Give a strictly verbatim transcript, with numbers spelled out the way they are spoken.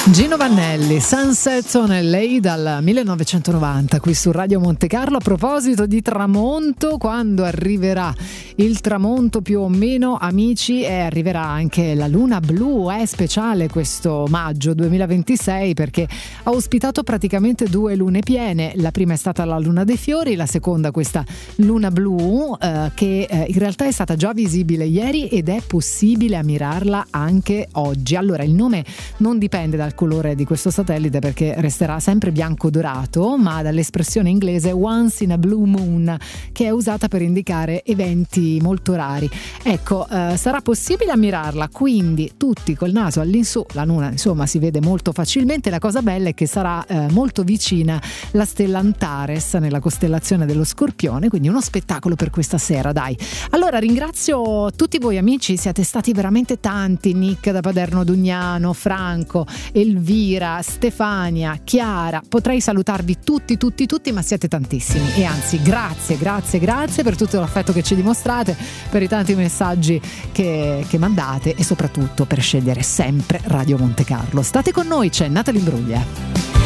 Gino Vannelli, Sunset on L A dal millenovecentonovanta qui su Radio Monte Carlo. A proposito di tramonto, quando arriverà il tramonto più o meno, amici, e arriverà anche la luna blu, è speciale questo maggio duemilaventisei perché ha ospitato praticamente due lune piene. La prima è stata la luna dei fiori, la seconda questa luna blu eh, che eh, in realtà è stata già visibile ieri ed è possibile ammirarla anche oggi. Allora, il nome non dipende dal colore di questo satellite perché resterà sempre bianco dorato, ma dall'espressione inglese once in a blue moon, che è usata per indicare eventi molto rari. Ecco, eh, sarà possibile ammirarla quindi tutti col naso all'insù. La luna insomma si vede molto facilmente. La cosa bella è che sarà eh, molto vicina la stella Antares nella costellazione dello Scorpione, quindi uno spettacolo per questa sera, dai. Allora ringrazio tutti voi amici, siete stati veramente tanti: Nick da Paderno Dugnano, Franco, Elvira, Stefania, Chiara. Potrei salutarvi tutti tutti tutti, ma siete tantissimi e anzi grazie grazie grazie per tutto l'affetto che ci dimostrate, per i tanti messaggi che, che mandate e soprattutto per scegliere sempre Radio Monte Carlo. State con noi, c'è Natalie Imbruglia.